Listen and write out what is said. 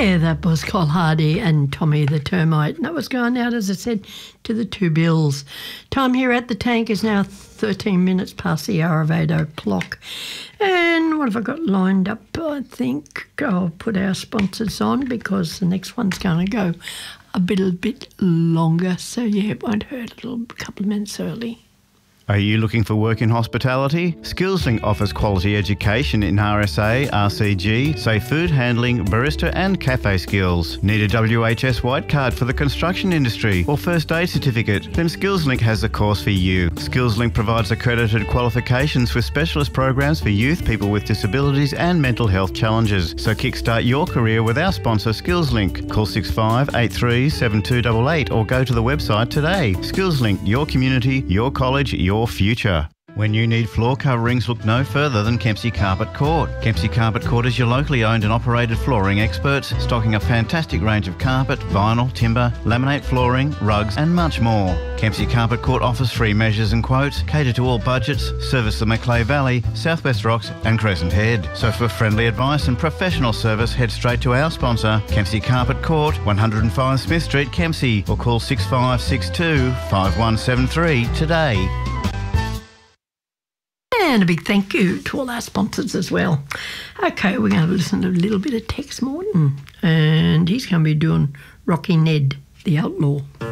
Yeah, that was Col Hardy and Tommy the Termite. And that was going out, as I said, to the two bills. Time here at the tank is now 13 minutes past the hour of 8 o'clock. And what have I got lined up? I think I'll put our sponsors on because the next one's going to go a bit longer. So, yeah, it won't hurt a couple of minutes early. Are you looking for work in hospitality? SkillsLink offers quality education in RSA, RCG, safe food handling, barista and cafe skills. Need a WHS white card for the construction industry or first aid certificate? Then SkillsLink has a course for you. SkillsLink provides accredited qualifications with specialist programs for youth, people with disabilities and mental health challenges. So kickstart your career with our sponsor SkillsLink. Call 6583 7288 or go to the website today. SkillsLink, your community, your college, your future. When you need floor coverings, look no further than Kempsey Carpet Court. Kempsey Carpet Court is your locally owned and operated flooring experts, stocking a fantastic range of carpet, vinyl, timber, laminate flooring, rugs and much more. Kempsey Carpet Court offers free measures and quotes, cater to all budgets, service the Macleay Valley, Southwest Rocks and Crescent Head. So for friendly advice and professional service, head straight to our sponsor, Kempsey Carpet Court, 105 Smith Street, Kempsey, or call 6562 5173 today. And a big thank you to all our sponsors as well. Okay, we're going to listen to a little bit of Tex Morton. And he's going to be doing Rocky Ned, the Outlaw.